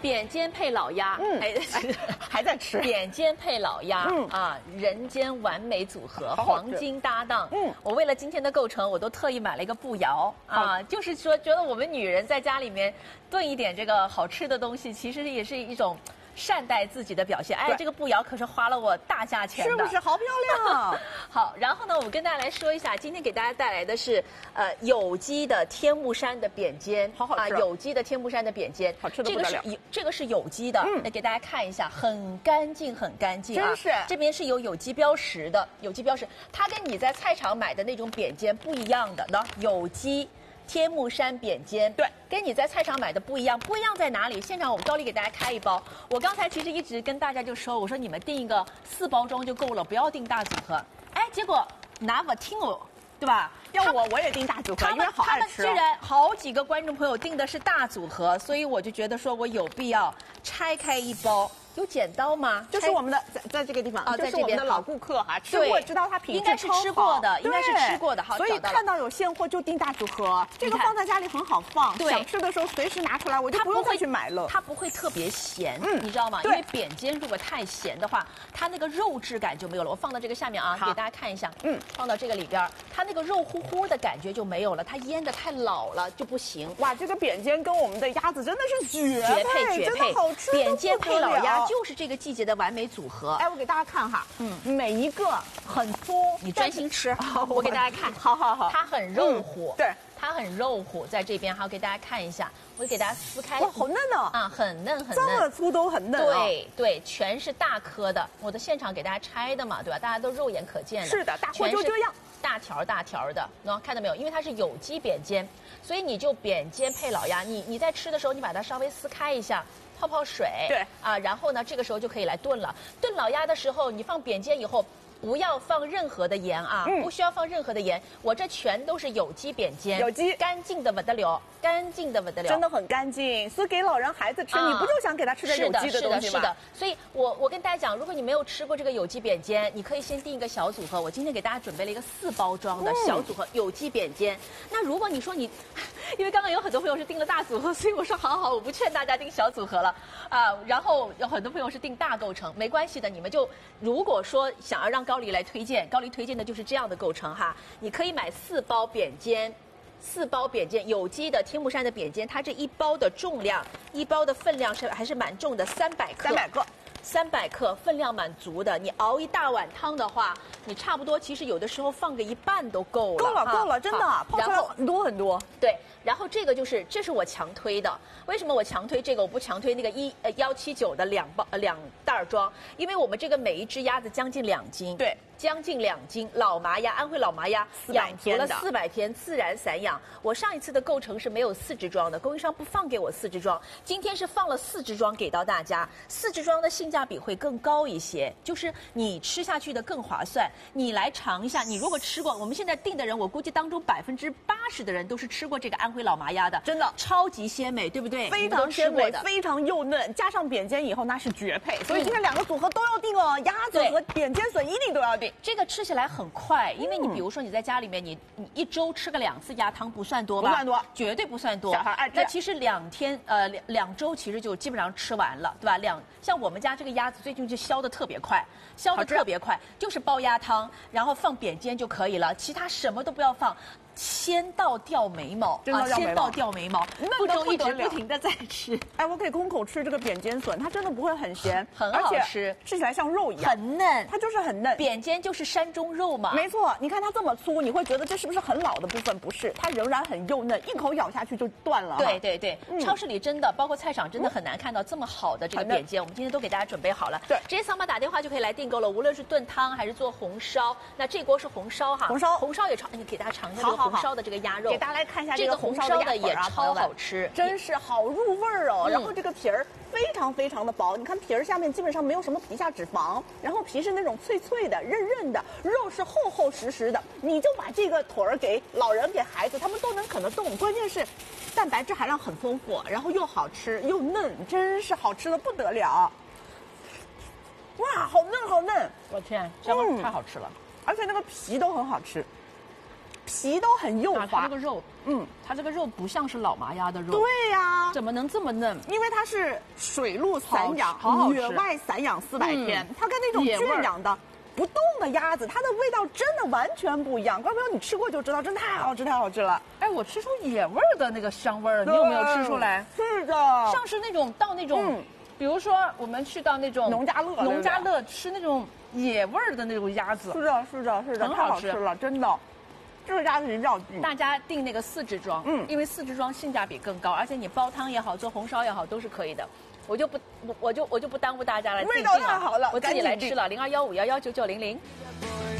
扁尖配老鸭， 还在吃。 扁尖配老鸭，人间完美组合，黄金搭档。我为了今天的构成，我都特意买了一个步摇就是说，觉得我们女人在家里面炖一点这个好吃的东西，其实也是一种善待自己的表现。哎，这个步摇可是花了我大价钱的， 是不是好漂亮？ 好，然后呢，我跟大家来说一下，今天给大家带来的是有机的天目山的扁尖， 好好吃有机的天目山的扁尖， 好吃的不得了。 这个是有机的，来给大家看一下，很干净，很干净啊。 真是， 这边是有机标识的，有机标识，它跟你在菜场买的那种扁尖不一样的，有机。天目山扁尖， 对， 跟你在菜场买的不一样，不一样在哪里？现场我们高丽给大家开一包。我刚才其实一直跟大家就说，我说你们订一个4包装就够了，不要订大组合。哎，结果拿我听我，对吧？ 要我也订大组合，因为好爱吃。 他们居然好几个观众朋友订的是大组合，所以我就觉得说我有必要拆开一包。有剪刀吗？ 就是我们的在这个地方啊，就是我们的老顾客哈，吃过知道它品质应该是吃过的，应该是吃过的。好， 所以看到有现货就订大组合，这个放在家里很好放，想吃的时候随时拿出来，我就不用再去买了。 它不会特别咸，你知道吗？因为扁尖如果太咸的话，它那个肉质感就没有了。我放到这个下面啊，给大家看一下，放到这个里边，它那个肉乎乎的感觉就没有了，它腌的太老了就不行。 哇，这个扁尖跟我们的鸭子真的是绝配，真的好吃， 扁尖配老鸭。就是这个季节的完美组合。 哎，我给大家看哈，每一个很粗， 你专心吃。我给大家看， 好， 它很肉乎， 对， 它很肉乎，在这边，好，给大家看一下，我给大家撕开， 哇，好嫩哦， 很嫩， 这么粗都很嫩， 对，全是大颗的，我的现场给大家拆的嘛，对吧？大家都肉眼可见的， 是的，大货就这样， 大条的，看到没有？因为它是有机扁尖，所以你就扁尖配老鸭，你在吃的时候，你把它稍微撕开一下。泡水， 对然后呢，这个时候就可以来炖了。炖老鸭的时候，你放扁尖以后，不要放任何的盐啊，不需要放任何的盐。我这全都是有机扁尖， 有机， 干净的不得了， 真的很干净。所以给老人孩子吃，你不就想给他吃点有机的东西吗？ 是的。所以我跟大家讲，如果你没有吃过这个有机扁尖，你可以先订一个小组合。我今天给大家准备了一个4包装的小组合有机扁尖。那如果你说你，因为刚刚有很多朋友是订了大组合，所以我说好，我不劝大家订小组合了然后有很多朋友是订大构成，没关系的，你们就如果说想要让高丽来推荐，高丽推荐的就是这样的构成哈，你可以买4包扁尖。4包扁尖，有机的天目山的扁尖，它这1包的重量，1包的分量还是蛮重的，300克。300克分量蛮足的，你熬一大碗汤的话，你差不多其实有的时候放个1半都够了。 够了，真的，泡出来很多。 对，然后这是我强推的。为什么我强推这个？我不强推那个179的2袋装，因为我们这个每一只鸭子将近2斤。 对。 将近2斤老麻鸭，安徽老麻鸭养足了400天，自然散养。我上一次的构成是没有4只装的，供应商不放给我4只装，今天是放了4只装给到大家。4只装的性价比会更高一些，就是你吃下去的更划算。你来尝一下，你如果吃过，我们现在订的人，我估计当中80%的人都是吃过这个安徽老麻鸭的， 真的超级鲜美，对不对？ 非常鲜美，非常幼嫩，加上扁尖以后那是绝配。所以今天2个组合都要订哦，鸭子和扁尖笋一定都要订。 这个吃起来很快，因为你比如说你在家里面，你1周吃个2次鸭汤不算多吧？ 不算多， 绝对不算多。 小孩爱吃。 那其实2周其实就基本上吃完了，对吧？像我们家这个鸭子最近就消得特别快，就是煲鸭汤，然后放扁尖就可以了，其他什么都不要放。鲜到掉眉毛鲜到掉眉毛，不周一直不停的在吃。 哎，我可以空口吃这个扁尖笋，它真的不会很咸， 很好吃， 吃起来像肉一样， 很嫩， 它就是很嫩。 扁尖就是山中肉嘛， 没错。你看它这么粗，你会觉得这是不是很老的部分？不是，它仍然很幼嫩，一口咬下去就断了。 对，超市里真的，包括菜场真的很难看到这么好的这个扁尖，我们今天都给大家准备好了。 对， 直接扫码打电话就可以来订购了，无论是炖汤还是做红烧，那这锅是红烧哈，红烧也你给大家尝一下这个红烧的这个鸭肉。 给大家来看一下这个红烧的也超好吃， 真是好入味儿哦。然后这个皮儿非常的薄，你看皮儿下面基本上没有什么皮下脂肪，然后皮是那种脆脆的、韧韧的，肉是厚厚实实的。你就把这个腿儿给老人、给孩子，他们都能啃得动。关键是蛋白质含量很丰富，然后又好吃又嫩，真是好吃的不得了。哇，好嫩！ 我天，这个太好吃了， 而且那个皮都很好吃。 皮都很幼它滑。 这个肉，它这个肉不像是老麻鸭的肉， 对呀、 怎么能这么嫩？ 因为它是水陆散养， 好好吃野外散养400天，它跟那种野味儿圈养的不动的鸭子，它的味道真的完全不一样。观众朋友，你吃过就知道，真的太好吃，太好吃了。 哎，我吃出野味儿的那个香味儿了，你有没有吃出来？ 是的， 像是那种到那种，比如说我们去到那种农家乐， 农家乐吃那种野味儿的那种鸭子， 是的，是的，是的，太很好吃好吃了，真的。这个鸭子一定要订。 大家订那个4只装，因为4只装性价比更高，而且你煲汤也好，做红烧也好，都是可以的。我就不耽误大家了， 味道太好了我自己来赶紧吃了，0215119900。